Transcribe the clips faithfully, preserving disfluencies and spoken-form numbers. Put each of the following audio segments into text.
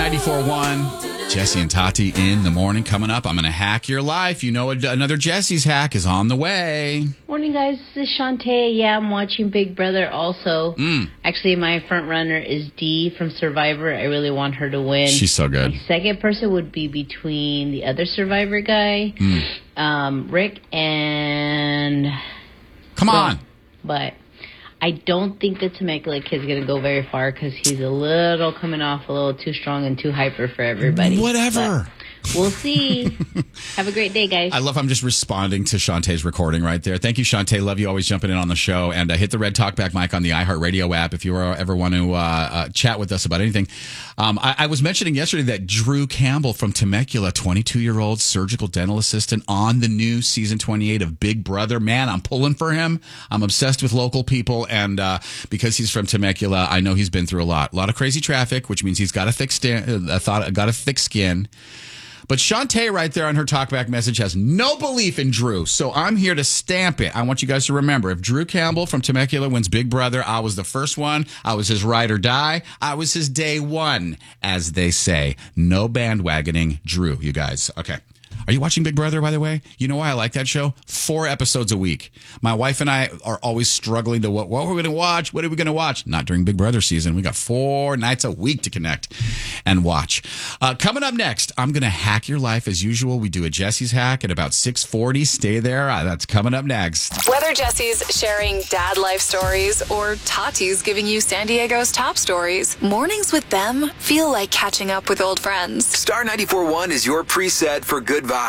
ninety-four point one. Jesse and Tati in the morning. Coming up, I'm going to hack your life. You know, another Jesse's hack is on the way. Morning, guys. This is Shantae. Yeah, I'm watching Big Brother also. Mm. Actually, my front runner is Dee from Survivor. I really want her to win. She's so good. My second person would be between the other Survivor guy, mm. um, Rick, and... Come on. But I don't think the Temecula kid's going to go very far because he's a little coming off a little too strong and too hyper for everybody. Whatever. But we'll see. Have a great day, guys. I love how I'm just responding to Shantae's recording right there. Thank you, Shantae. Love you always jumping in on the show. And uh, hit the red talkback mic on the iHeartRadio app if you ever want to uh, uh, chat with us about anything. Um, I, I was mentioning yesterday that Drew Campbell from Temecula, twenty-two-year-old surgical dental assistant on the new season twenty-eight of Big Brother. Man, I'm pulling for him. I'm obsessed with local people. And uh, because he's from Temecula, I know he's been through a lot. A lot of crazy traffic, which means he's got a thick, st- uh, thought, got a thick skin. But Shantae right there on her talkback message has no belief in Drew. So I'm here to stamp it. I want you guys to remember, if Drew Campbell from Temecula wins Big Brother, I was the first one. I was his ride or die. I was his day one, as they say. No bandwagoning Drew, you guys. Okay. Are you watching Big Brother, by the way? You know why I like that show? Four episodes a week. My wife and I are always struggling to what, what we're going to watch. What are we going to watch? Not during Big Brother season. We got four nights a week to connect and watch. Uh, coming up next, I'm going to hack your life as usual. We do a Jesse's hack at about six forty. Stay there. Uh, that's coming up next. Whether Jesse's sharing dad life stories or Tati's giving you San Diego's top stories, mornings with them feel like catching up with old friends. Star ninety-four point one is your preset for good vibes.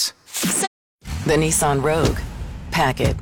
The Nissan Rogue. Pack it.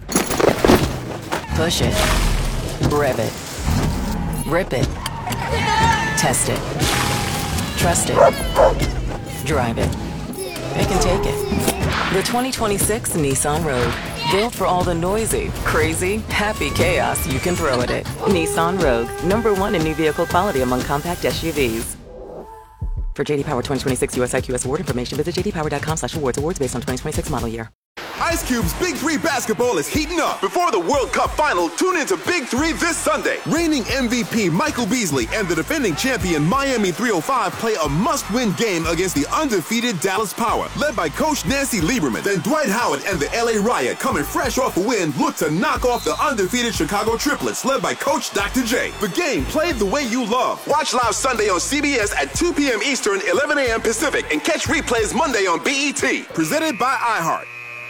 Push it. Rev it. Rip it. Test it. Trust it. Drive it. It can take it. The twenty twenty-six Nissan Rogue. Built for all the noisy, crazy, happy chaos you can throw at it. Nissan Rogue. Number one in new vehicle quality among compact S U Vs. For J D Power twenty twenty-six U S I Q S award information, visit j d power dot com slash awards. Awards based on twenty twenty-six model year. Ice Cube's Big Three basketball is heating up. Before the World Cup final, tune into Big Three this Sunday. Reigning M V P Michael Beasley and the defending champion Miami three oh five play a must-win game against the undefeated Dallas Power, led by Coach Nancy Lieberman. Then Dwight Howard and the L A Riot, coming fresh off a win, look to knock off the undefeated Chicago Triplets, led by Coach Doctor J. The game played the way you love. Watch live Sunday on C B S at two p.m. Eastern, eleven a.m. Pacific, and catch replays Monday on B E T. Presented by iHeart.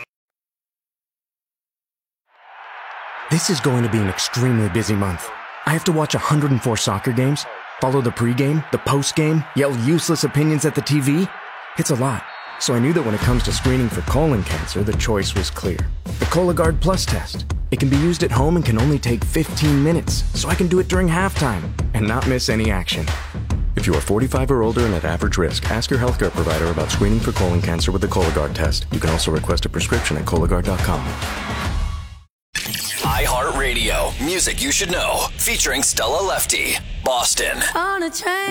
This is going to be an extremely busy month. I have to watch one hundred four soccer games, follow the pregame, the postgame, yell useless opinions at the T V. It's a lot. So I knew that when it comes to screening for colon cancer, the choice was clear. The Cologuard Plus test. It can be used at home and can only take fifteen minutes, so I can do it during halftime and not miss any action. If you are forty-five or older and at average risk, ask your healthcare provider about screening for colon cancer with the Cologuard test. You can also request a prescription at Cologuard dot com. iHeartRadio. Music you should know. Featuring Stella Lefty. Boston. On a train.